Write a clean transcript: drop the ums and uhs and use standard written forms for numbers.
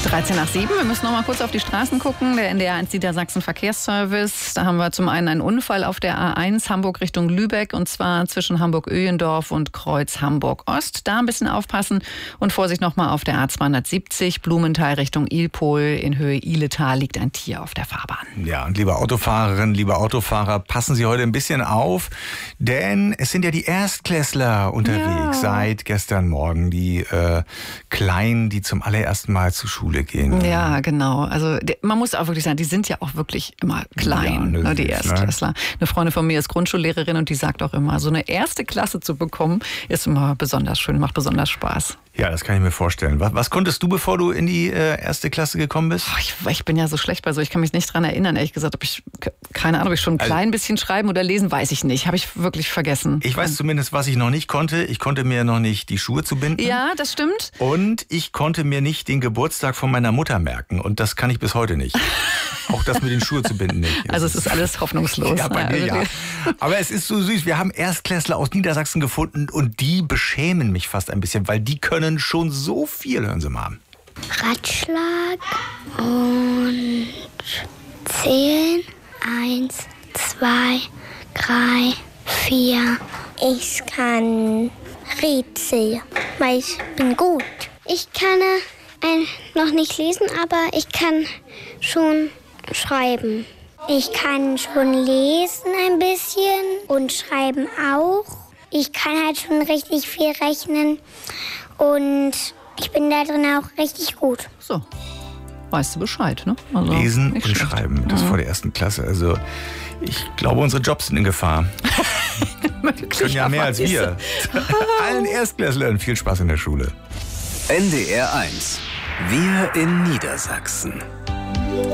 13 nach 7. Wir müssen noch mal kurz auf die Straßen gucken. Der NDR 1 Niedersachsen Verkehrsservice. Da haben wir zum einen einen Unfall auf der A1 Hamburg Richtung Lübeck, und zwar zwischen Hamburg-Öhlendorf und Kreuz Hamburg-Ost. Da ein bisschen aufpassen und Vorsicht noch mal auf der A270 Blumenthal Richtung Ilpol. In Höhe Ihletal liegt ein Tier auf der Fahrbahn. Ja, und liebe Autofahrerinnen, liebe Autofahrer, passen Sie heute ein bisschen auf, denn es sind ja die Erstklässler unterwegs seit gestern Morgen, die Kleinen, die zum allerersten Mal zur Schule gehen. Ja, genau. Also man muss auch wirklich sagen, die sind ja auch wirklich immer klein, ja, die Erstklässler. Eine Freundin von mir ist Grundschullehrerin und die sagt auch immer, so eine erste Klasse zu bekommen, ist immer besonders schön, macht besonders Spaß. Ja, das kann ich mir vorstellen. Was konntest du, bevor du in die erste Klasse gekommen bist? Ich bin ja so schlecht bei so, ich kann mich nicht dran erinnern, ehrlich gesagt. Keine Ahnung, ob ich schon ein klein bisschen schreiben oder lesen, weiß ich nicht. Habe ich wirklich vergessen. Ich weiß zumindest, was ich noch nicht konnte. Ich konnte mir noch nicht die Schuhe zubinden. Ja, das stimmt. Und ich konnte mir nicht den Geburtstag von meiner Mutter merken. Und das kann ich bis heute nicht. Auch das mit den Schuhen zu binden nicht. Also es ist alles hoffnungslos. Ja, bei mir ja. Aber es ist so süß. Wir haben Erstklässler aus Niedersachsen gefunden und die beschämen mich fast ein bisschen, weil die können schon so viel. Hören Sie mal. Ratschlag und zählen. 1, 2, 3, 4. Ich kann Rätsel, weil ich bin gut. Ich kann noch nicht lesen, aber ich kann schon schreiben. Ich kann schon lesen ein bisschen und schreiben auch. Ich kann halt schon richtig viel rechnen und ich bin da drin auch richtig gut. So, weißt du Bescheid, ne? Also lesen und schlecht. Schreiben, das vor der ersten Klasse. Also ich glaube, unsere Jobs sind in Gefahr. Können ja mehr als wir. Allen Erstklässlern viel Spaß in der Schule. NDR 1. Wir in Niedersachsen.